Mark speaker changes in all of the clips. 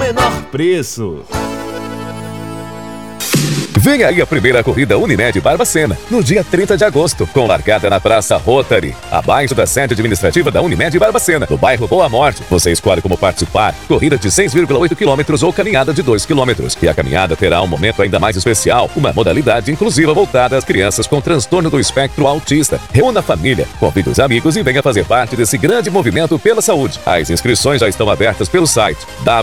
Speaker 1: menor preço.
Speaker 2: Vem aí a primeira corrida Unimed Barbacena, no dia 30 de agosto, com largada na Praça Rotary, abaixo da sede administrativa da Unimed Barbacena, no bairro Boa Morte. Você escolhe como participar, corrida de 6,8 km ou caminhada de 2 km. E a caminhada terá um momento ainda mais especial, uma modalidade inclusiva voltada às crianças com transtorno do espectro autista. Reúna a família, convide os amigos e venha fazer parte desse grande movimento pela saúde. As inscrições já estão abertas pelo site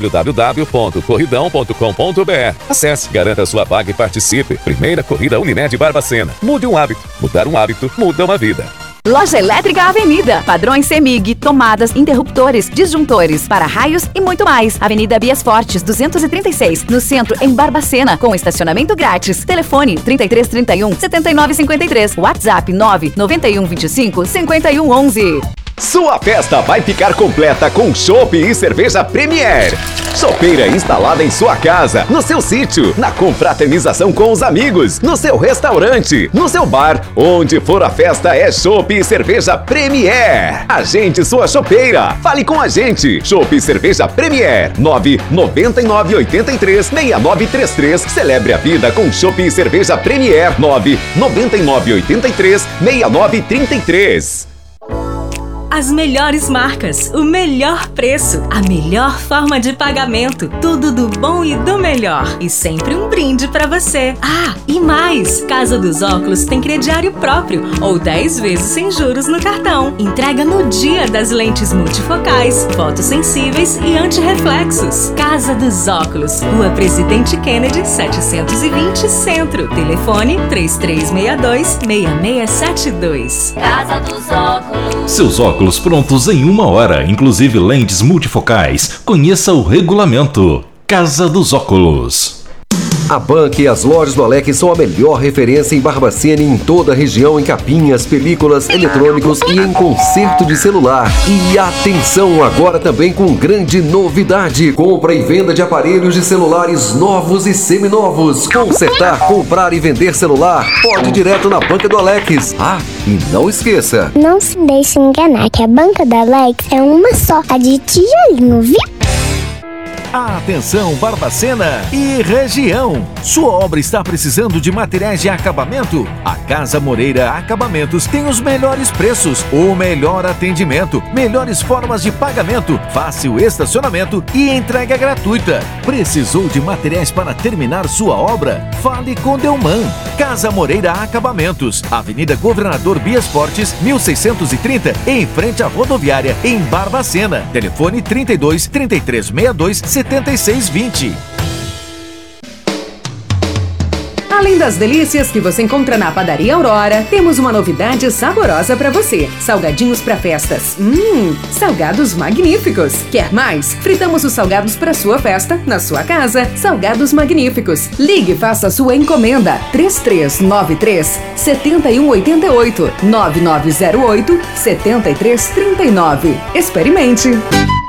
Speaker 2: www.corridão.com.br. Acesse, garanta sua vaga e participe. Primeira corrida Unimed Barbacena. Mude um hábito. Mudar um hábito muda uma vida.
Speaker 3: Loja Elétrica Avenida. Padrões CEMIG, tomadas, interruptores, disjuntores, para-raios e muito mais. Avenida Bias Fortes, 236, no centro, em Barbacena, com estacionamento grátis. Telefone 3331 7953. WhatsApp 99125 5111.
Speaker 4: Sua festa vai ficar completa com chopp e cerveja Premier. Chopeira instalada em sua casa, no seu sítio, na confraternização com os amigos, no seu restaurante, no seu bar. Onde for a festa é chopp e cerveja Premier. Agende sua chopeira. Fale com a gente. Chopp e cerveja Premier. 999836933. Celebre a vida com chopp e cerveja Premier. 999836933.
Speaker 5: As melhores marcas, o melhor preço, a melhor forma de pagamento, tudo do bom e do melhor. E sempre um brinde pra você. Ah, e mais! Casa dos Óculos tem crediário próprio ou 10 vezes sem juros no cartão. Entrega no dia das lentes multifocais, fotossensíveis e antirreflexos. Casa dos Óculos, Rua Presidente Kennedy, 720 Centro. Telefone 3362-6672.
Speaker 6: Casa dos Óculos.
Speaker 7: Seus óculos prontos em 1 hora, inclusive lentes multifocais. Conheça o regulamento. Casa dos Óculos.
Speaker 8: A Bank e as lojas do Alex são a melhor referência em Barbacena e em toda a região, em capinhas, películas, eletrônicos e em conserto de celular. E atenção, agora também com grande novidade: compra e venda de aparelhos de celulares novos e seminovos. Consertar, comprar e vender celular, pode ir direto na Banca do Alex. Ah, e não esqueça,
Speaker 9: não se deixe enganar que a Banca do Alex é uma só, a de tijolinho, viu?
Speaker 1: Atenção, Barbacena e região! Sua obra está precisando de materiais de acabamento? A Casa Moreira Acabamentos tem os melhores preços, o melhor atendimento, melhores formas de pagamento, fácil estacionamento e entrega gratuita. Precisou de materiais para terminar sua obra? Fale com Delman. Casa Moreira Acabamentos, Avenida Governador Bias Fortes, 1630, em frente à rodoviária, em Barbacena. Telefone 32 3362 7620.
Speaker 10: Além das delícias que você encontra na Padaria Aurora, temos uma novidade saborosa para você. Salgadinhos para festas. Salgados magníficos. Quer mais? Fritamos os salgados para sua festa, na sua casa. Salgados magníficos. Ligue e faça sua encomenda. 3393-7188. 9908-7339. Experimente.